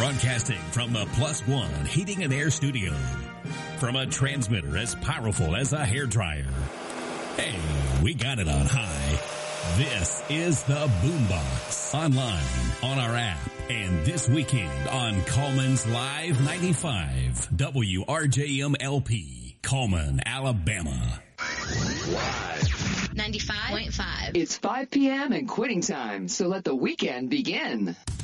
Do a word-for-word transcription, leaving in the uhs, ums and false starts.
Broadcasting from the Plus One Heating and Air Studio. From a transmitter as powerful as a hairdryer. Hey, we got it on high. This is the Boombox. Online, on our app, and this weekend on Coleman's Live ninety-five. W R J M L P. Coleman, Alabama. ninety-five point five. It's five p.m. and quitting time, so let the weekend begin.